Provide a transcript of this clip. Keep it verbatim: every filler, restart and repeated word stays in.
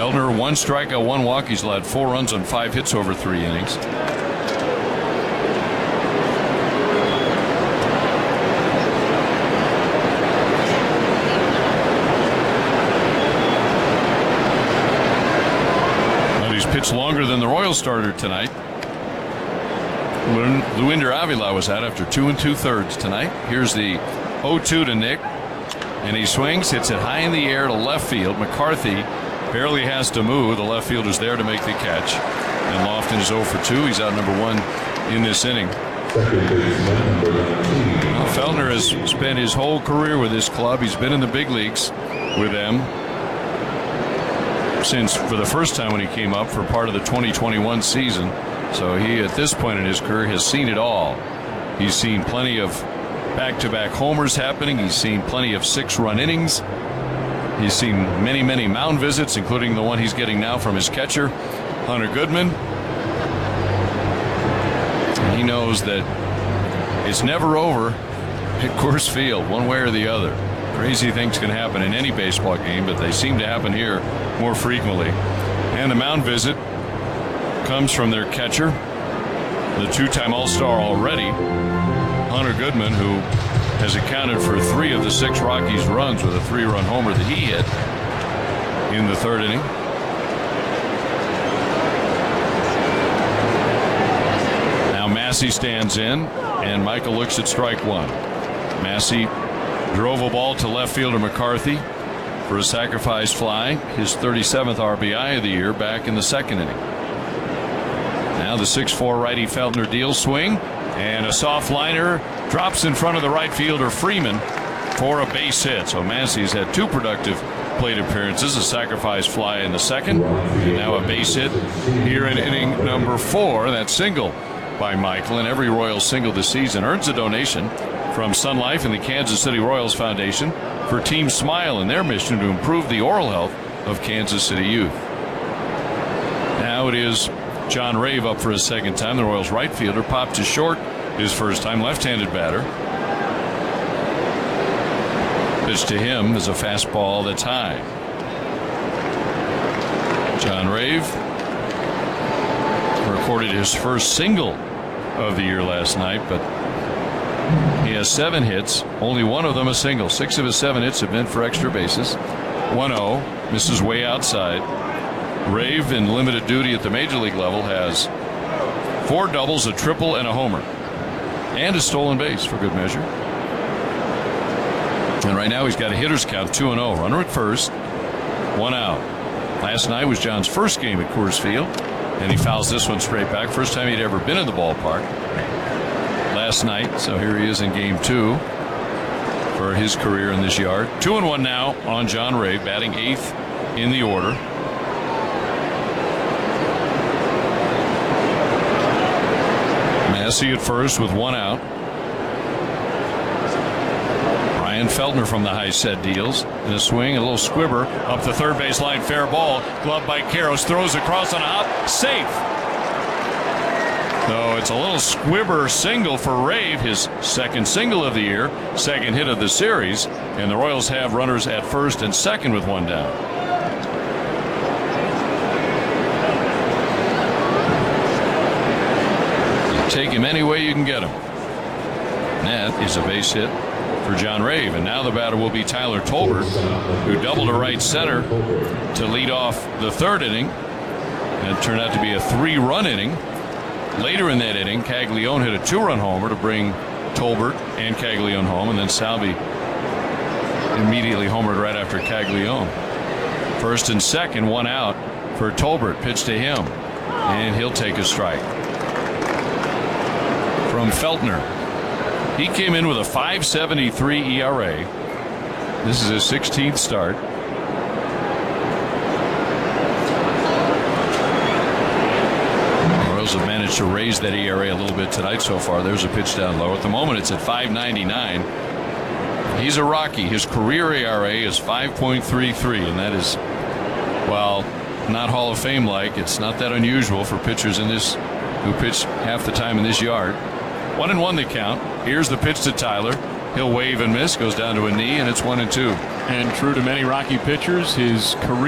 Feldner, one strikeout, one walk. He's allowed four runs on five hits over three innings. But he's pitched longer than the Royals starter tonight. When Luinder Avila was out after two and two thirds tonight. Here's the oh two to Nick. And he swings, hits it high in the air to left field. McCarthy barely has to move. The left fielder's there to make the catch. And Lofton is oh for two. He's out number one in this inning. Well, Feldner has spent his whole career with this club. He's been in the big leagues with them since for the first time when he came up for part of the twenty twenty-one season. So he, at this point in his career, has seen it all. He's seen plenty of back-to-back homers happening. He's seen plenty of six-run innings. He's seen many, many mound visits, including the one he's getting now from his catcher, Hunter Goodman. And he knows that it's never over at Coors Field, one way or the other. Crazy things can happen in any baseball game, but they seem to happen here more frequently. And the mound visit comes from their catcher, the two-time All-Star already, Hunter Goodman, who has accounted for three of the six Rockies runs with a three-run homer that he hit in the third inning. Now Massey stands in, and Michael looks at strike one. Massey drove a ball to left fielder McCarthy for a sacrifice fly, his thirty-seventh R B I of the year, back in the second inning. Now the six four righty Feldner deals swing, and a soft liner drops in front of the right fielder Freeman for a base hit. So Massey's had two productive plate appearances, a sacrifice fly in the second, and now a base hit here in inning number four. That single by Michael, and every Royals single this season earns a donation from Sun Life and the Kansas City Royals Foundation for Team Smile and their mission to improve the oral health of Kansas City youth. Now it is John Rave up for his second time. The Royals right fielder popped to short his first time, left-handed batter. Pitch to him is a fastball that's high. John Rave recorded his first single of the year last night, but he has seven hits, only one of them a single. Six of his seven hits have been for extra bases. one oh, misses way outside. Rave, in limited duty at the major league level, has four doubles, a triple, and a homer, and a stolen base for good measure. And right now he's got a hitter's count, two and oh. Runner at first, one out. Last night was John's first game at Coors Field, and he fouls this one straight back. First time he'd ever been in the ballpark last night. So here he is in game two for his career in this yard. Two and one now on John Rave, batting eighth in the order. Massey at first with one out. Ryan Feldner from the high set deals in a swing, a little squibber up the third base line, fair ball, gloved by Karros, throws across on a hop, safe. So it's a little squibber single for Rave, his second single of the year, second hit of the series, and the Royals have runners at first and second with one down. Take him any way you can get him. That is a base hit for John Rave. And now the batter will be Tyler Tolbert, who doubled to right center to lead off the third inning. And it turned out to be a three-run inning. Later in that inning, Caglione hit a two-run homer to bring Tolbert and Caglione home. And then Salvi immediately homered right after Caglione. First and second, one out for Tolbert. Pitch to him, and he'll take a strike. From Feldner. He came in with a five seventy-three E R A. This is his sixteenth start. The Royals have managed to raise that E R A a little bit tonight so far. There's a pitch down low. At the moment it's at five ninety-nine. He's a Rocky. His career E R A is five point three three, and that is, well, not Hall of Fame like. It's not that unusual for pitchers in this who pitch half the time in this yard. One and one the count. Here's the pitch to Tyler. He'll wave and miss, goes down to a knee, and it's one and two. And true to many Rocky pitchers, his career